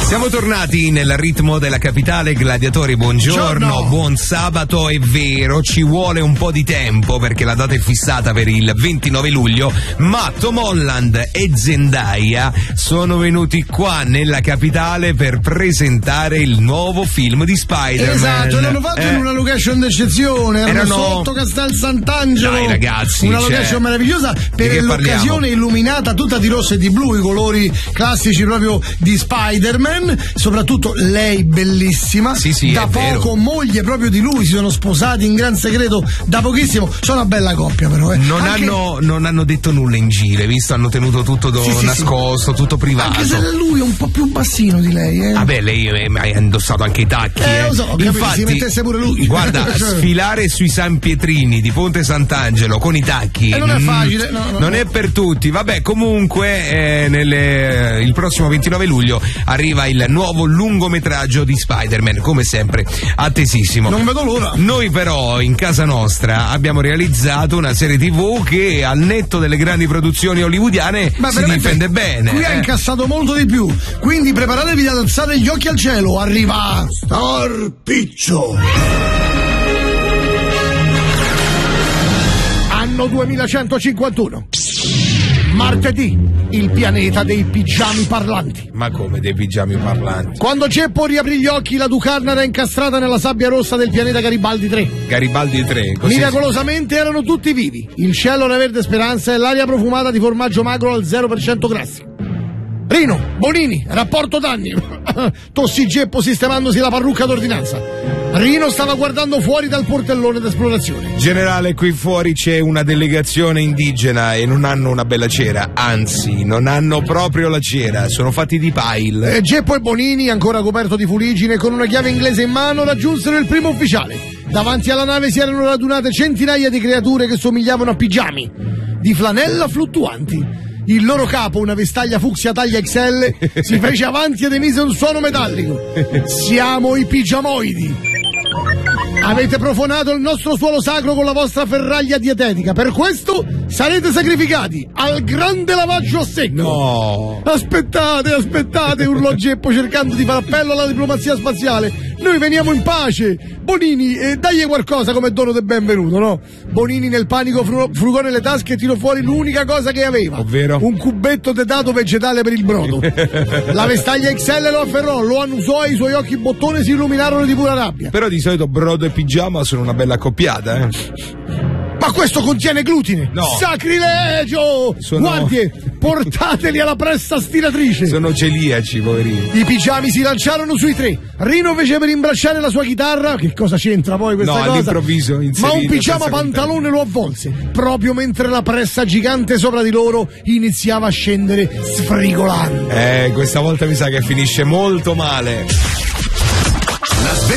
Siamo tornati nel ritmo della capitale, gladiatori, buongiorno, buon sabato. È vero, ci vuole un po' di tempo perché la data è fissata per il 29 luglio, ma Tom Holland e Zendaya sono venuti qua nella capitale per presentare il nuovo film di Spider-Man. Esatto, l'hanno fatto in una location d'eccezione, erano sotto Castel Sant'Angelo. Dai ragazzi, una location meravigliosa, per l'occasione illuminata tutta di rosso e di blu, i colori classici proprio di Spider-Man. Soprattutto lei bellissima, sì, da poco moglie proprio di lui, si sono sposati in gran segreto da pochissimo, sono una bella coppia però. Non hanno detto nulla in giro, visto? Hanno tenuto tutto nascosto, tutto privato. Anche se lui è un po' più bassino di lei. Vabbè, lei ha indossato anche i tacchi. Lo so, infatti, si mettesse pure lui. Guarda, sfilare sui San Pietrini di Ponte Sant'Angelo con i tacchi non è facile, non è per tutti. Vabbè, comunque il prossimo 29 luglio arriva il nuovo lungometraggio di Spider-Man, come sempre attesissimo. Non vedo l'ora. Noi però in casa nostra abbiamo realizzato una serie TV che al netto delle grandi produzioni hollywoodiane si difende bene. Qui ha incassato molto di più, quindi preparatevi ad alzare gli occhi al cielo, arriva Star Piccio. Anno 2151. Martedì, il pianeta dei pigiami parlanti. Ma come dei pigiami parlanti? Quando Ceppo riaprì gli occhi, la Ducarna era incastrata nella sabbia rossa del pianeta Garibaldi 3. Garibaldi 3, così. Miracolosamente erano tutti vivi. Il cielo era verde speranza e l'aria profumata di formaggio magro al 0% grassi. Rino, Bonini, rapporto danni. Tossì Ceppo sistemandosi la parrucca d'ordinanza. Rino stava guardando fuori dal portellone d'esplorazione. Generale, qui fuori c'è una delegazione indigena e non hanno una bella cera, anzi, non hanno proprio la cera, sono fatti di pile. Ceppo e Bonini, ancora coperto di fuliggine, con una chiave inglese in mano, raggiunsero il primo ufficiale. Davanti alla nave si erano radunate centinaia di creature che somigliavano a pigiami, di flanella fluttuanti. Il loro capo, una vestaglia fucsia taglia XL, si fece avanti ed emise un suono metallico. Siamo i pigiamoidi. Avete profanato il nostro suolo sacro con la vostra ferraglia dietetica. Per questo sarete sacrificati al grande lavaggio a secco. No. Aspettate, urlò Ceppo cercando di fare appello alla diplomazia spaziale. Noi veniamo in pace. Bonini, dagli qualcosa come dono del benvenuto, no? Bonini nel panico frugò nelle tasche e tirò fuori l'unica cosa che aveva. Ovvero? Un cubetto di dato vegetale per il brodo. La vestaglia XL lo afferrò, lo annusò e i suoi occhi bottone si illuminarono di pura rabbia. Però di solito brodo e pigiama sono una bella accoppiata, Ma questo contiene glutine! No! Sacrilegio! Guardie, portateli alla pressa stiratrice! Sono celiaci, poverini. I pigiami si lanciarono sui tre. Rino fece per imbracciare la sua chitarra. Che cosa c'entra poi questa cosa? No, all'improvviso ma un pigiama pantalone lo avvolse, proprio mentre la pressa gigante sopra di loro iniziava a scendere sfrigolando. Questa volta mi sa che finisce molto male.